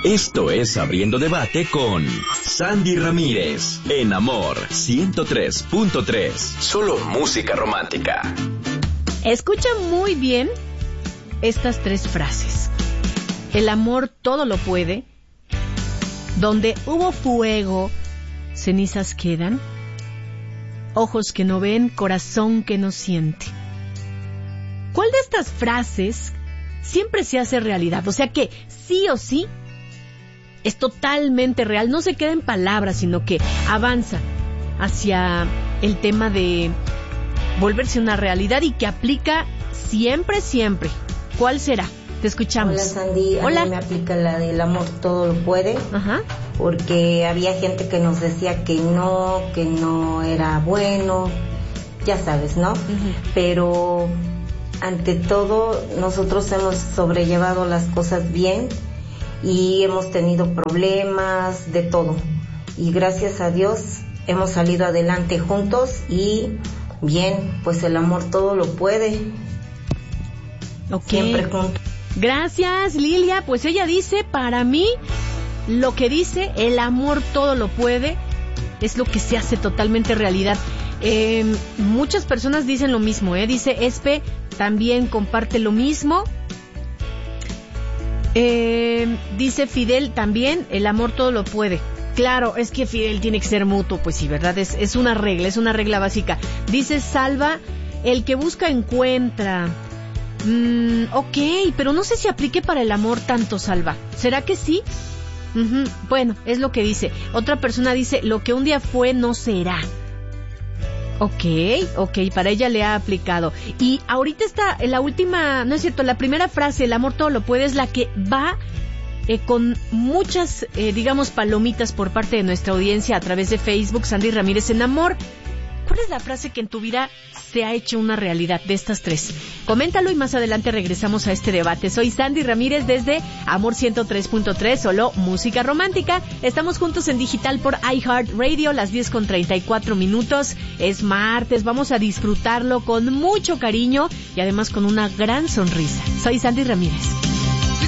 Esto es Abriendo Debate con Sandy Ramírez, en Amor 103.3. Solo música romántica. Escucha muy bien estas tres frases. El amor todo lo puede. Donde hubo fuego, cenizas quedan. Ojos que no ven, corazón que no siente. ¿Cuál de estas frases siempre se hace realidad? O sea que sí o sí es totalmente real, no se queda en palabras, sino que avanza hacia el tema de volverse una realidad y que aplica siempre, siempre. ¿Cuál será? Te escuchamos. Hola, Sandy. Hola. A mí me aplica la del amor todo lo puede. Ajá. Porque había gente que nos decía que no era bueno, ya sabes, ¿no? Uh-huh. Pero ante todo nosotros hemos sobrellevado las cosas bien y hemos tenido problemas de todo. Y gracias a Dios hemos salido adelante juntos y bien, pues el amor todo lo puede. Okay. Siempre juntos. Gracias, Lilia. Pues ella dice, para mí, lo que dice, el amor todo lo puede, es lo que se hace totalmente realidad. Muchas personas dicen lo mismo, dice Espe, también comparte lo mismo. Dice Fidel también, el amor todo lo puede. Claro, es que Fidel tiene que ser mutuo, pues sí, ¿verdad? Es una regla básica. Dice Salva, el que busca encuentra. Ok, pero no sé si aplique para el amor tanto, Salva. ¿Será que sí? Uh-huh. Bueno, es lo que dice. Otra persona dice, lo que un día fue no será. Ok, para ella le ha aplicado. Y ahorita está la última, no es cierto, la primera frase, el amor todo lo puede, es la que va con muchas, digamos, palomitas por parte de nuestra audiencia a través de Facebook. Sandy Ramírez en Amor. ¿Cuál es la frase que en tu vida se ha hecho una realidad de estas tres? Coméntalo y más adelante regresamos a este debate. Soy Sandy Ramírez desde Amor 103.3, solo música romántica. Estamos juntos en digital por iHeartRadio, las 10:34. Es martes, vamos a disfrutarlo con mucho cariño y además con una gran sonrisa. Soy Sandy Ramírez.